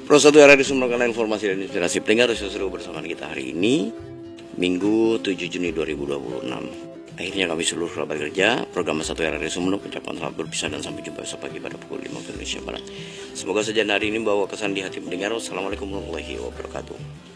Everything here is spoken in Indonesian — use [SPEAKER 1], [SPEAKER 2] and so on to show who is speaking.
[SPEAKER 1] Pro 1 RRI Sumber informasi dan inspirasi pendengar seru bersama kita hari ini Minggu 7 Juni 2026. Akhirnya kami seluruh kerabat kerja program 1 RRI Sumber mengucapkan selamat berpisah dan sampai jumpa besok pagi pada pukul 5 waktu Indonesia Barat. Semoga saja hari ini membawa kesan di hati pendengar. Wassalamualaikum warahmatullahi wabarakatuh.